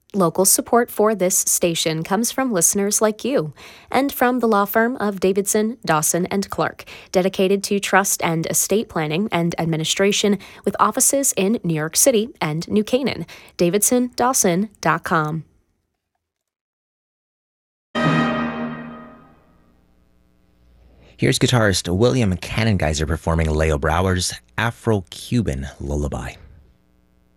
Local support for this station comes from listeners like you and from the law firm of Davidson, Dawson, and Clark, dedicated to trust and estate planning and administration with offices in New York City and New Canaan. DavidsonDawson.com. Here's guitarist William Cannongeiser performing Leo Brower's Afro-Cuban Lullaby.